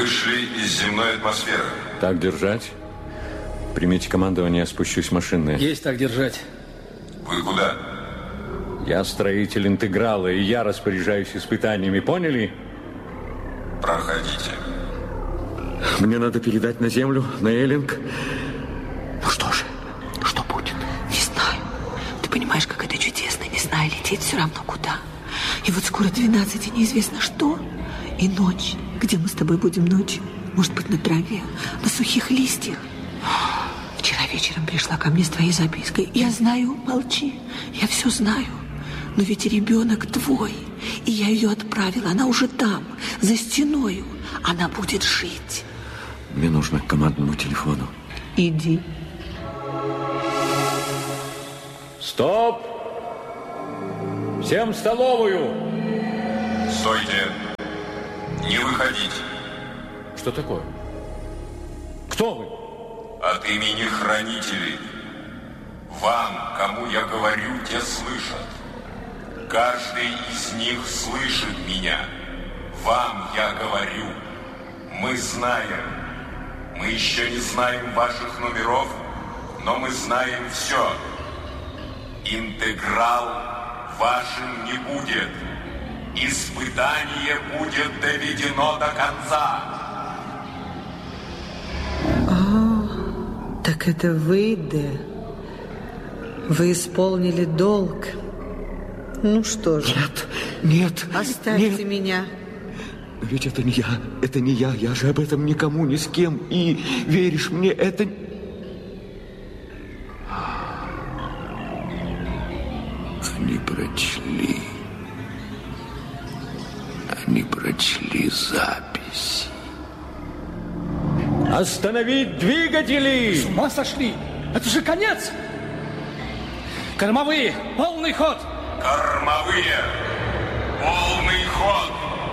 вышли из земной атмосферы. Так держать. Примите командование, я спущусь в машинное. Есть так держать. Вы куда? Я строитель интеграла, и я распоряжаюсь испытаниями, поняли? Проходите. Мне надо передать на Землю, на Эллинг. Ну что же, что будет? Не знаю. Ты понимаешь, как это чудесно, не знаю, лететь все равно куда. И вот скоро 12, и неизвестно что. И ночь. Где мы с тобой будем ночью? Может быть, на траве, на сухих листьях. Вчера вечером пришла ко мне с твоей запиской. Я знаю, молчи, я все знаю. Но ведь ребенок твой. И я ее отправила, она уже там, за стеною. Она будет жить. Мне нужно к командному телефону. Иди. Стоп! Всем в столовую! Стойте! Не выходить! Что такое? Кто вы? От имени хранителей. Вам, кому я говорю, те слышат. Каждый из них слышит меня. Вам я говорю. Мы знаем. Мы еще не знаем ваших номеров, но мы знаем все. Интеграл вашим не будет. Испытание будет доведено до конца. Так это вы, Д. Вы исполнили долг. Ну что же. Нет. Оставьте меня. Но ведь это не я. Я же об этом никому, ни с кем. И веришь мне, это... Они прочли. Они прочли записи. Остановить двигатели! С ума сошли? Это же конец! Кормовые! Полный ход! Кормовые! Полный ход!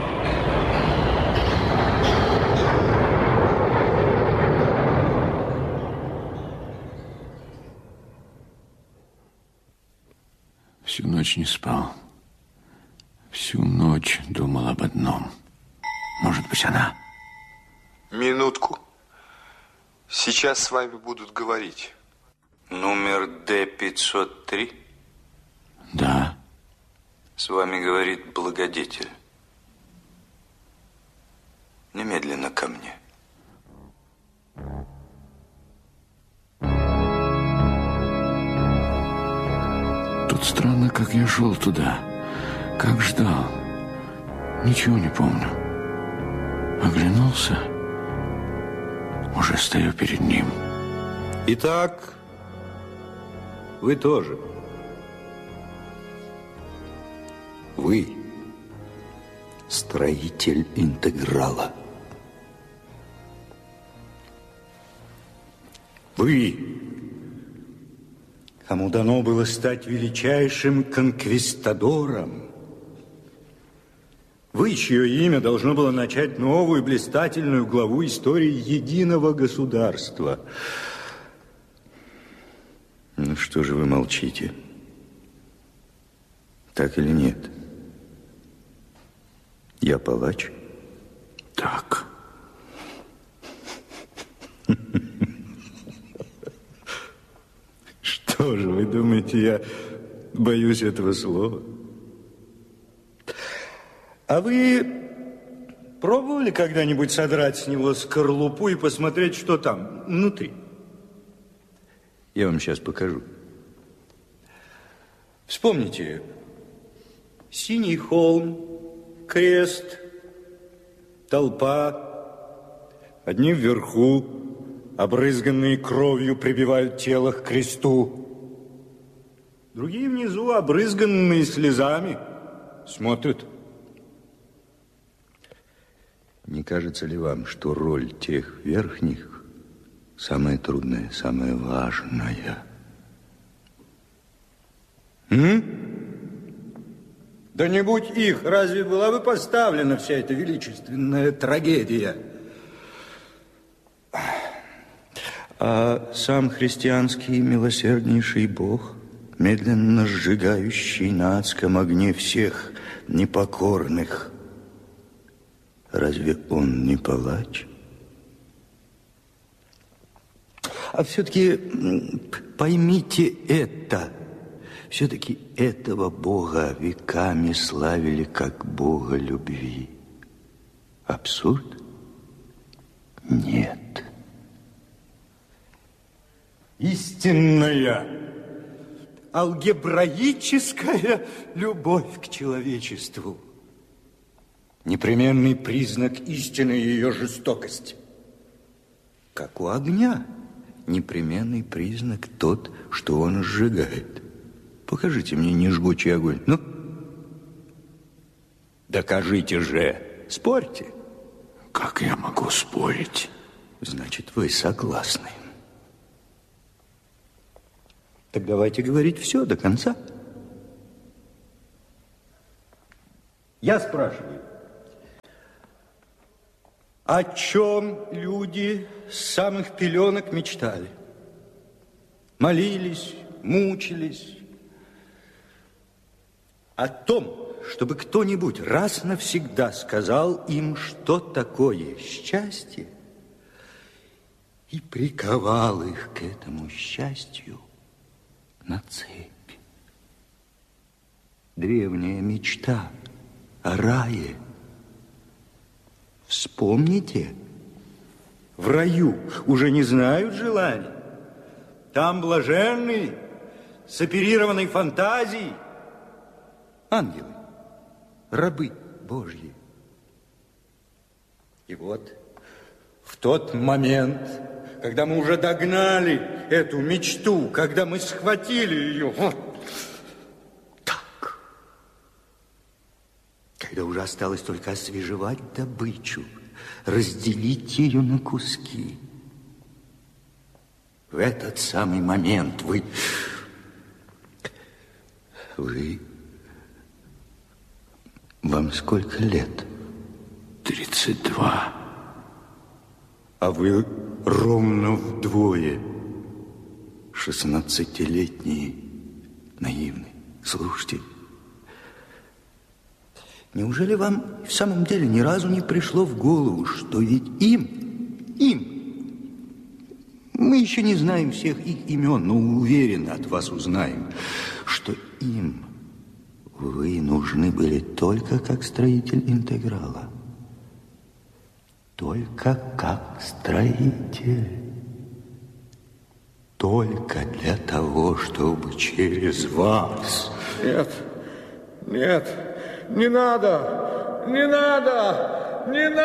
Всю ночь не спал. Всю ночь думал об одном. Может быть, она? Минутку. Сейчас с вами будут говорить. Номер Д-503? Да. С вами говорит благодетель. Немедленно ко мне. Тут странно, как я шел туда, как ждал. Ничего не помню. Оглянулся, уже стою перед ним. Итак, вы тоже. Вы строитель интеграла. Вы, кому дано было стать величайшим конквистадором. Вы, чье имя должно было начать новую блистательную главу истории единого государства. Ну что же вы молчите? Так или нет? Я палач? Так. Что же, вы думаете, я боюсь этого слова? А вы пробовали когда-нибудь содрать с него скорлупу и посмотреть, что там внутри? Я вам сейчас покажу. Вспомните. Синий холм, крест, толпа. Одни вверху, обрызганные кровью, прибивают тело к кресту. Другие внизу, обрызганные слезами, смотрят. Не кажется ли вам, что роль тех верхних самая трудная, самая важная? Да не будь их, разве была бы поставлена вся эта величественная трагедия? А сам христианский милосерднейший Бог, медленно сжигающий на адском огне всех непокорных, Разве он не палач? А все-таки поймите это. Все-таки этого Бога веками славили как Бога любви. Абсурд? Нет. Истинная, алгебраическая любовь к человечеству. Непременный признак истины ее жестокости. Как у огня. Непременный признак тот, что он сжигает. Покажите мне нежгучий огонь. Ну, докажите же. Спорьте. Как я могу спорить? Значит, вы согласны. Так давайте говорить все до конца. Я спрашиваю. О чем люди с самых пеленок мечтали? Молились, мучились. О том, чтобы кто-нибудь раз навсегда сказал им, что такое счастье, и приковал их к этому счастью на цепь. Древняя мечта о рае. Вспомните, в раю уже не знают желаний. Там блаженные, с оперированной фантазией, ангелы, рабы Божьи. И вот в тот момент, когда мы уже догнали эту мечту, когда мы схватили ее, вот так, когда уже осталось только освежевать добычу, разделить ее на куски, в этот самый момент вы вам сколько лет? 32. А вы ровно вдвое 16-летние, наивные. Слушайте, неужели вам в самом деле ни разу не пришло в голову, что ведь им, мы еще не знаем всех их имен, но уверенно от вас узнаем, что им вы нужны были только как строитель интеграла. Только как строитель. Только для того, чтобы через вас... Нет, нет, не надо, не надо, не надо!